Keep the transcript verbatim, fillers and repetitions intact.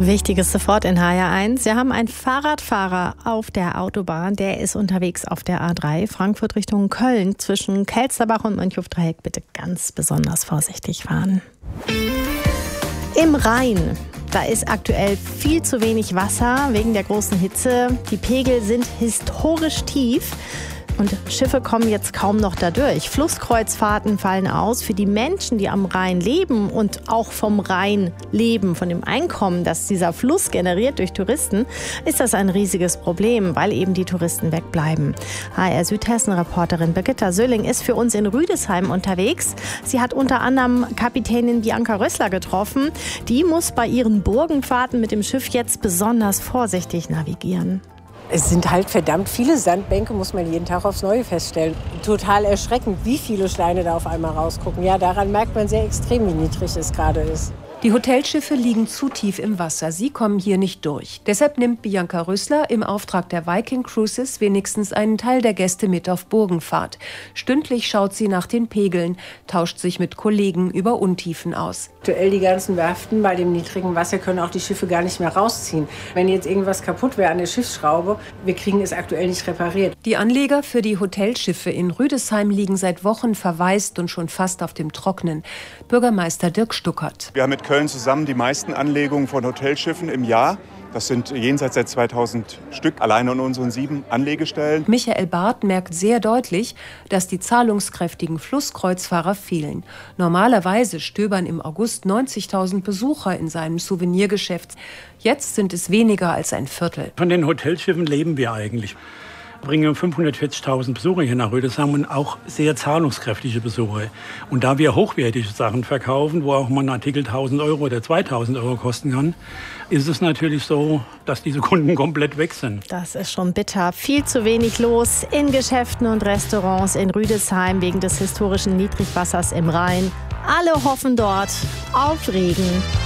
Wichtiges sofort in H R eins. Wir haben einen Fahrradfahrer auf der Autobahn. Der ist unterwegs auf der A drei, Frankfurt Richtung Köln. Zwischen Kelsterbach und Mönchhofdreieck bitte ganz besonders vorsichtig fahren. Im Rhein. Da ist aktuell viel zu wenig Wasser wegen der großen Hitze. Die Pegel sind historisch tief. Und Schiffe kommen jetzt kaum noch dadurch. Flusskreuzfahrten fallen aus. Für die Menschen, die am Rhein leben und auch vom Rhein leben, von dem Einkommen, das dieser Fluss generiert durch Touristen, ist das ein riesiges Problem, weil eben die Touristen wegbleiben. H R Südhessen-Reporterin Birgitta Sölling ist für uns in Rüdesheim unterwegs. Sie hat unter anderem Kapitänin Bianca Rössler getroffen. Die muss bei ihren Burgenfahrten mit dem Schiff jetzt besonders vorsichtig navigieren. Es sind halt verdammt viele Sandbänke, muss man jeden Tag aufs Neue feststellen. Total erschreckend, wie viele Steine da auf einmal rausgucken. Ja, daran merkt man sehr extrem, wie niedrig es gerade ist. Die Hotelschiffe liegen zu tief im Wasser. Sie kommen hier nicht durch. Deshalb nimmt Bianca Rössler im Auftrag der Viking Cruises wenigstens einen Teil der Gäste mit auf Burgenfahrt. Stündlich schaut sie nach den Pegeln, tauscht sich mit Kollegen über Untiefen aus. Aktuell die ganzen Werften bei dem niedrigen Wasser können auch die Schiffe gar nicht mehr rausziehen. Wenn jetzt irgendwas kaputt wäre an der Schiffsschraube, wir kriegen es aktuell nicht repariert. Die Anleger für die Hotelschiffe in Rüdesheim liegen seit Wochen verwaist und schon fast auf dem Trocknen. Bürgermeister Dirk Stuckert. Wir haben mit Köln zusammen die meisten Anlegungen von Hotelschiffen im Jahr. Das sind jenseits der zweitausend Stück, allein an unseren sieben Anlegestellen. Michael Barth merkt sehr deutlich, dass die zahlungskräftigen Flusskreuzfahrer fehlen. Normalerweise stöbern im August neunzigtausend Besucher in seinem Souvenirgeschäft. Jetzt sind es weniger als ein Viertel. Von den Hotelschiffen leben wir eigentlich. Wir bringen fünfhundertvierzigtausend Besucher hier nach Rüdesheim und auch sehr zahlungskräftige Besucher. Und da wir hochwertige Sachen verkaufen, wo auch mal ein Artikel tausend Euro oder zweitausend Euro kosten kann, ist es natürlich so, dass diese Kunden komplett weg sind. Das ist schon bitter. Viel zu wenig los in Geschäften und Restaurants in Rüdesheim wegen des historischen Niedrigwassers im Rhein. Alle hoffen dort auf Regen.